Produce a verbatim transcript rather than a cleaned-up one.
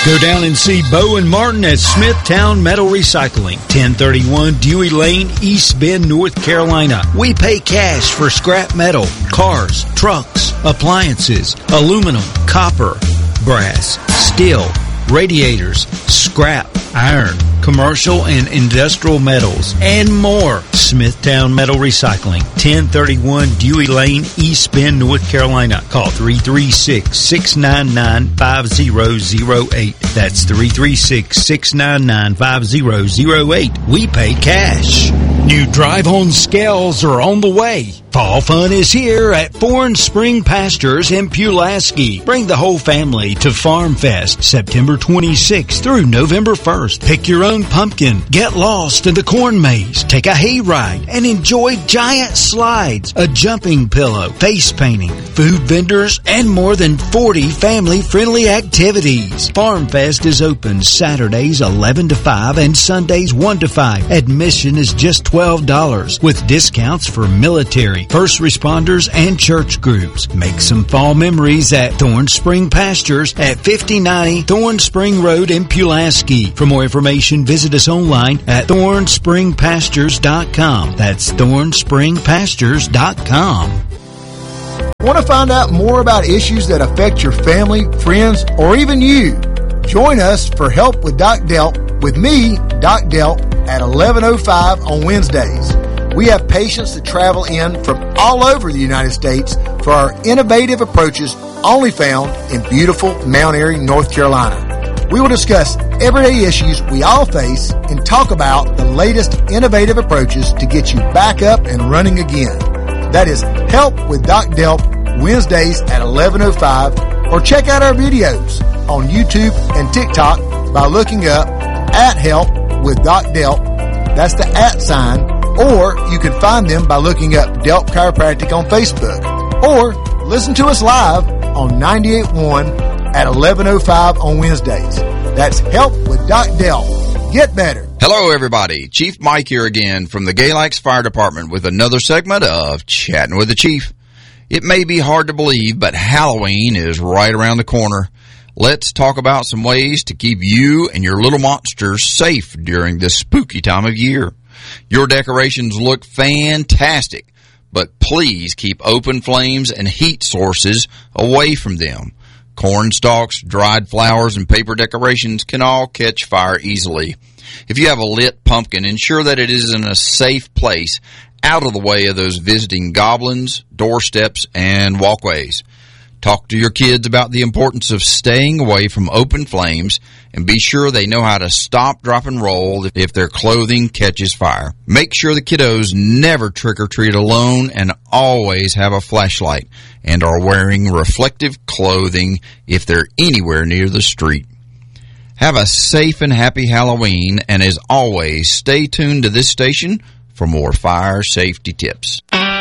Go down and see Bo and Martin at Smithtown Metal Recycling, ten thirty-one Dewey Lane, East Bend, North Carolina. We pay cash for scrap metal, cars, trucks, appliances, aluminum, copper, brass, steel, radiators, scrap, iron, commercial and industrial metals, and more. Smithtown Metal Recycling, ten thirty-one Dewey Lane, East Bend, North Carolina. Call three three six, six nine nine, five zero zero eight. That's three three six, six nine nine, five zero zero eight. We pay cash. New drive-on scales are on the way. Fall fun is here at Thorn Spring Pastures in Pulaski. Bring the whole family to Farm Fest September twenty-sixth through November first. Pick your own pumpkin, get lost in the corn maze, take a hay ride, and enjoy giant slides, a jumping pillow, face painting, food vendors, and more than forty family-friendly activities. Farm Fest is open Saturdays eleven to five and Sundays one to five. Admission is just twelve dollars with discounts for military, first responders, and church groups. Make some fall memories at Thorn Spring Pastures at fifty ninety Thorn Spring Road in Pulaski. For more information, visit us online at thorn spring pastures dot com. That's thorn spring pastures dot com. Want to find out more about issues that affect your family, friends, or even you? Join us for Help with Doc Delp with me, Doc Delp, at eleven oh five on Wednesdays. We have patients that travel in from all over the United States for our innovative approaches only found in beautiful Mount Airy, North Carolina. We will discuss everyday issues we all face and talk about the latest innovative approaches to get you back up and running again. That is Help with Doc Delp, Wednesdays at eleven oh five, or check out our videos on YouTube and TikTok by looking up at Help with Doc Delp. That's the at sign. Or you can find them by looking up Delp Chiropractic on Facebook. Or listen to us live on ninety-eight point one at eleven oh five on Wednesdays. That's Help with Doc Delp. Get better. Hello, everybody. Chief Mike here again from the Galax Fire Department with another segment of Chatting with the Chief. It may be hard to believe, but Halloween is right around the corner. Let's talk about some ways to keep you and your little monsters safe during this spooky time of year. Your decorations look fantastic, but please keep open flames and heat sources away from them. Corn stalks, dried flowers, and paper decorations can all catch fire easily. If you have a lit pumpkin, ensure that it is in a safe place out of the way of those visiting goblins, doorsteps, and walkways. Talk to your kids about the importance of staying away from open flames and be sure they know how to stop, drop, and roll if their clothing catches fire. Make sure the kiddos never trick-or-treat alone and always have a flashlight and are wearing reflective clothing if they're anywhere near the street. Have a safe and happy Halloween, and as always, stay tuned to this station for more fire safety tips.